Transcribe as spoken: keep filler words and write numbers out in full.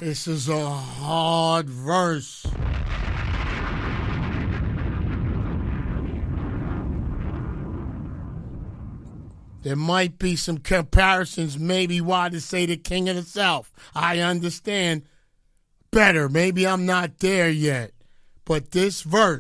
This is a hard verse. There might be some comparisons, maybe why to say the King of the South. I understand better. Maybe I'm not there yet. But this verse